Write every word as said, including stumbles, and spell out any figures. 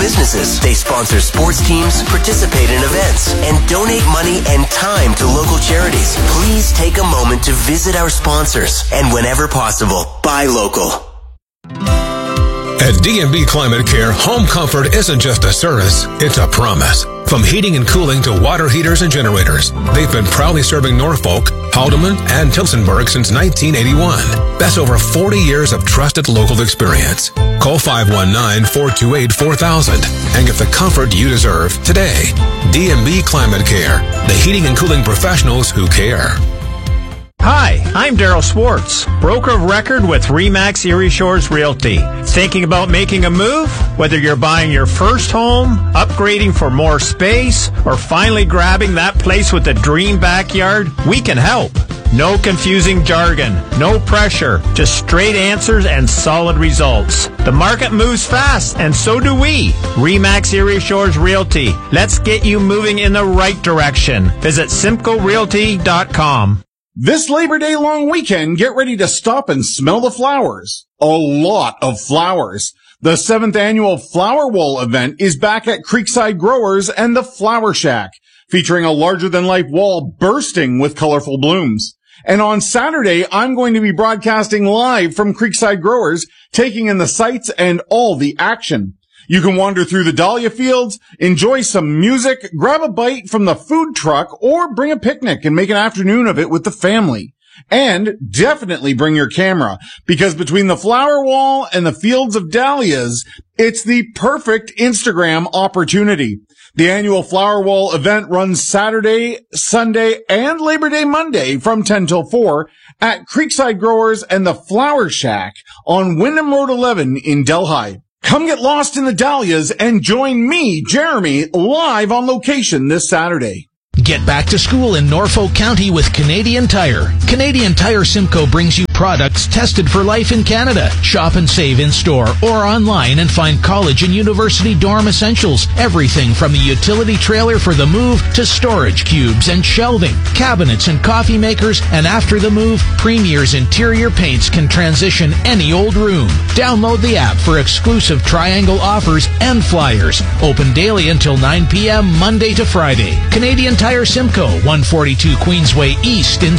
businesses. They sponsor sports teams, participate in events, and donate money and time to local charities. Please take a moment to visit our sponsors and whenever possible, buy local. At D and B Climate Care, home comfort isn't just a service, it's a promise. From heating and cooling to water heaters and generators, they've been proudly serving Norfolk, Haldeman, and Tillsonburg since nineteen eighty-one. That's over forty years of trusted local experience. Call five one nine, four two eight, four thousand and get the comfort you deserve today. D and B Climate Care, the heating and cooling professionals who care. Hi, I'm Daryl Swartz, broker of record with Remax Erie Shores Realty. Thinking about making a move? Whether you're buying your first home, upgrading for more space, or finally grabbing that place with the dream backyard, we can help. No confusing jargon, no pressure, just straight answers and solid results. The market moves fast, and so do we. Remax Erie Shores Realty. Let's get you moving in the right direction. Visit simcoe realty dot com. This Labor Day long weekend, get ready to stop and smell the flowers. A lot of flowers. The seventh annual Flower Wall event is back at Creekside Growers and the Flower Shack, featuring a larger-than-life wall bursting with colorful blooms. And on Saturday, I'm going to be broadcasting live from Creekside Growers, taking in the sights and all the action. You can wander through the dahlia fields, enjoy some music, grab a bite from the food truck, or bring a picnic and make an afternoon of it with the family. And definitely bring your camera, because between the flower wall and the fields of dahlias, it's the perfect Instagram opportunity. The annual Flower Wall event runs Saturday, Sunday, and Labor Day Monday from ten till four at Creekside Growers and the Flower Shack on Wyndham Road eleven in Delhi. Come get lost in the dahlias and join me, Jeremy, live on location this Saturday. Get back to school in Norfolk County with Canadian Tire. Canadian Tire Simcoe brings you products tested for life in Canada. Shop and save in store or online and find college and university dorm essentials. Everything from the utility trailer for the move to storage cubes and shelving, cabinets and coffee makers, and after the move, Premier's interior paints can transition any old room. Download the app for exclusive triangle offers and flyers. Open daily until nine p.m. Monday to Friday. Canadian Tire Simcoe, one forty-two Queensway East in